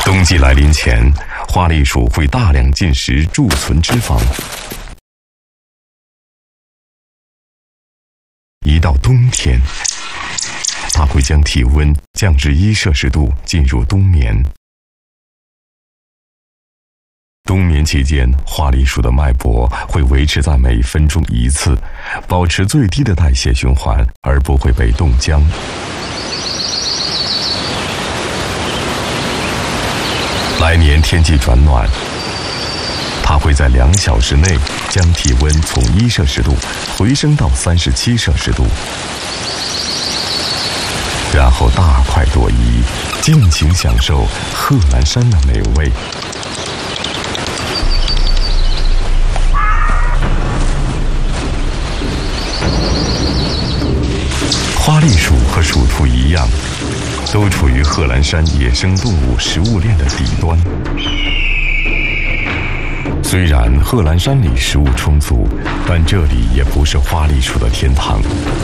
冬季来临前，花栗鼠会大量进食贮存脂肪。一到冬天，它会将体温降至1°C，进入冬眠。冬眠期间，花栗鼠的脉搏会维持在每分钟1次，保持最低的代谢循环，而不会被冻僵。来年天气转暖，它会在2小时内将体温从1°C回升到37°C，然后大快朵颐，尽情享受贺兰山的美味。花栗鼠和鼠兔一样，都处于贺兰山野生动物食物链的底端。虽然贺兰山里食物充足，但这里也不是花栗鼠的天堂。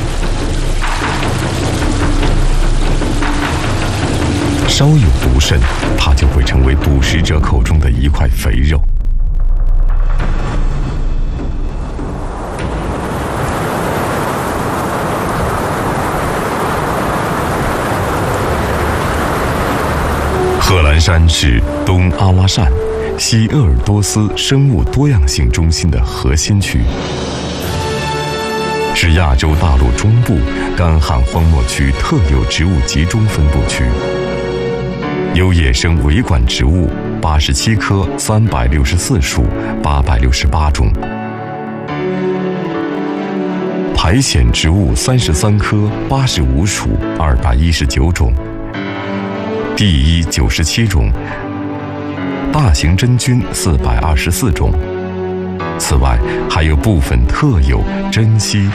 稍有不慎，它就会成为捕食者口中的一块肥肉。贺兰山是东阿拉善、西鄂尔多斯生物多样性中心的核心区，是亚洲大陆中部干旱荒漠区特有植物集中分布区，有野生维管植物87棵364属868种，苔藓植物33棵85属219种，地衣97种，大型真菌424种。此外，还有部分特有珍稀